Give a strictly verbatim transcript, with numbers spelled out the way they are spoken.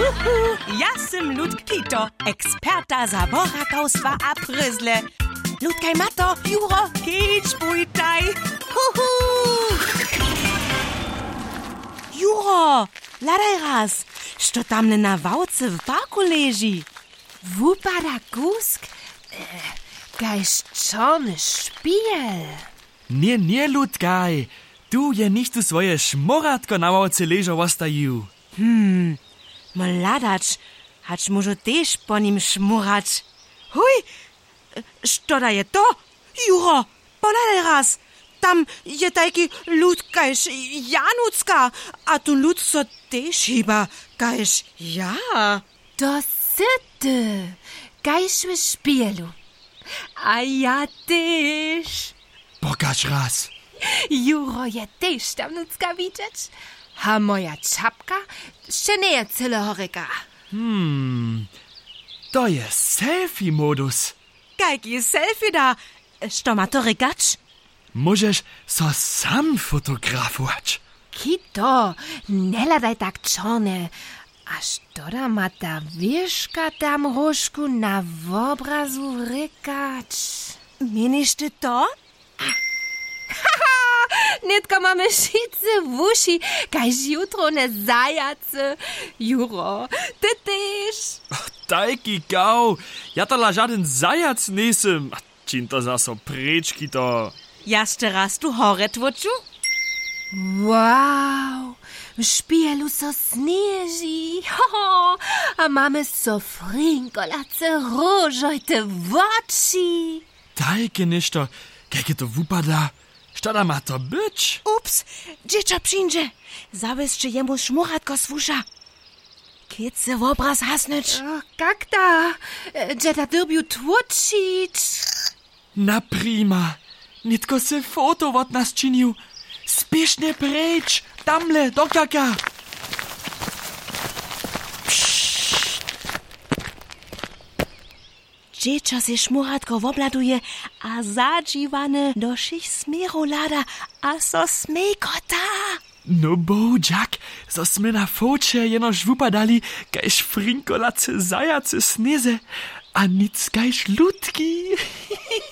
Ja sam Ludk Pito, eksperta zaborakowstwa a pryzle. Ludkaj mato, Juro, kicz bujtaj. Huhu! Juro, ladaj raz, što tamne na wałce w parku leży. Wupada gusk, e, gajś czony szpiel. Nie, nie, Ludkaj. Tu je nicht tu swoje szmoratko na ławce leżą ostaju. Hmm, mladacz, hacz może też po nim szmurać. Huj, što da je to? Juro, podaj raz. Tam je taki lud kajż Janucka, a tu lud so też chyba kajż ja. To syty, gajś w szpielu. A ja też. Pokaż raz. Juro je też tam nucka widzieć. A moja czapka jeszcze nie jest tyle horyka. Hmm, to jest selfie-modus. Kajki selfie da. Što ma to regacz? Możesz so sam fotografować. Kito, nie ladaj tak czone. Aż to ma ta wieszka tam różku na obrazu rykać. Mienisz ty to? Nitko mamy šice w uši, kajž jutro ne zajace. Juro, ty też. Tajki gau, ja to la żaden zajac nisem. A čin to zaso prečki to. Jeszcze raz tu chore tłuczu? Wow, w szpielu so snieży. Ho, a mamy so frinkolace różojte oczy. Tajki ništo, kajke to wupada. Šta ma to być? Ups, dziecko przyjdzie. Zabezcie jemu szmuratko z usza. Kiedy se w obraz hasnąć? Jak ta? Gdzie ta derbiu tłuczyć? Na prima. Nitko se foto od nas činił. Spiesznie precz. Tamle, doktorka. Dziecko se szmuratko wobladuje, a zadziwane do szych smeru lada, a so smejkota. No bo, Jack, so sme na focie jenož wupadali, kajž frinkolace zajace sneze, a nic kajž ludki.